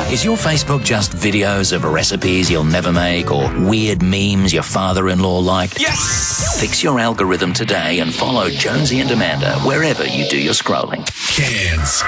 Is your Facebook just videos of recipes you'll never make or weird memes your father-in-law liked? Yes! Fix your algorithm today and follow Jonesy and Amanda wherever you do your scrolling. Cairns.